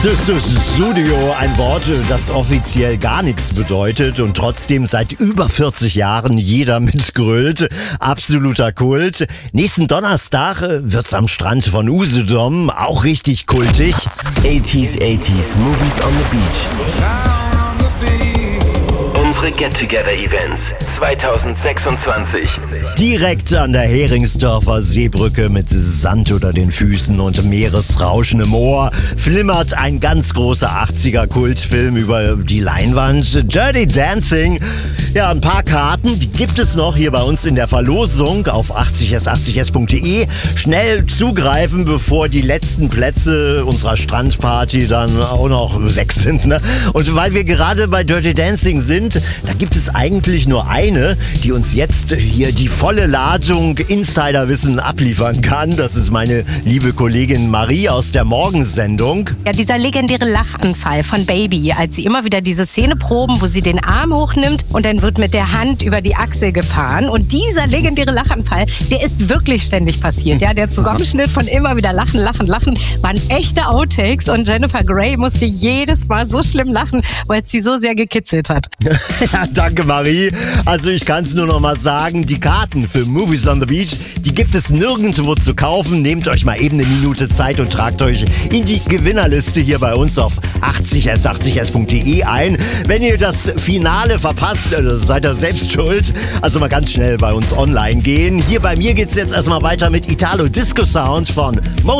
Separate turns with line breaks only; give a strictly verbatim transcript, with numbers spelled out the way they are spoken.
Studio, ein Wort, das offiziell gar nichts bedeutet und trotzdem seit über vierzig Jahren jeder mitgrölt. Absoluter Kult. Nächsten Donnerstag wird's am Strand von Usedom auch richtig kultig.
eighties, eighties, Movies on the Beach. Unsere Get-Together-Events zwanzig sechsundzwanzig.
Direkt an der Heringsdorfer Seebrücke mit Sand unter den Füßen und Meeresrauschen im Ohr flimmert ein ganz großer achtziger-Kultfilm über die Leinwand. Dirty Dancing. Ja, ein paar Karten, die gibt es noch hier bei uns in der Verlosung auf achtzig s achtzig s punkt de. Schnell zugreifen, bevor die letzten Plätze unserer Strandparty dann auch noch weg sind. Ne? Und weil wir gerade bei Dirty Dancing sind, da gibt es eigentlich nur eine, die uns jetzt hier die volle Ladung Insiderwissen abliefern kann. Das ist meine liebe Kollegin Marie aus der Morgensendung.
Ja, dieser legendäre Lachanfall von Baby, als sie immer wieder diese Szene proben, wo sie den Arm hochnimmt und dann wird mit der Hand über die Achsel gefahren. Und dieser legendäre Lachanfall, der ist wirklich ständig passiert. Ja, der Zusammenschnitt von immer wieder lachen, lachen, lachen, waren echte Outtakes. Und Jennifer Grey musste jedes Mal so schlimm lachen, weil es sie so sehr gekitzelt hat.
Ja, danke Marie. Also ich kann es nur noch mal sagen, die Karten für Movies on the Beach, die gibt es nirgendwo zu kaufen. Nehmt euch mal eben eine Minute Zeit und tragt euch in die Gewinnerliste hier bei uns auf achtzig s achtzig s punkt de ein. Wenn ihr das Finale verpasst, seid ihr selbst schuld. Also mal ganz schnell bei uns online gehen. Hier bei mir geht's jetzt erstmal weiter mit Italo Disco Sound von Mo